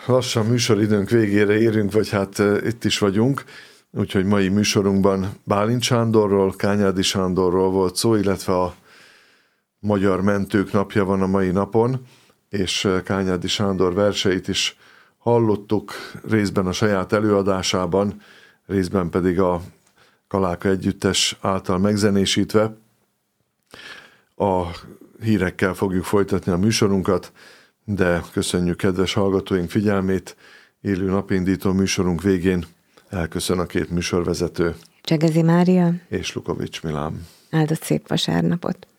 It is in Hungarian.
lassan műsoridőnk végére érünk, vagy hát itt is vagyunk, úgyhogy mai műsorunkban Bálint Sándorról, Kányádi Sándorról volt szó, illetve a Magyar Mentők Napja van a mai napon, és Kányádi Sándor verseit is hallottuk, részben a saját előadásában, részben pedig a Kaláka Együttes által megzenésítve. A hírekkel fogjuk folytatni a műsorunkat, de köszönjük kedves hallgatóink figyelmét. Élő napindító műsorunk végén elköszön a két műsorvezető. Csegezi Mária és Lukovics Milán. Áldott szép vasárnapot!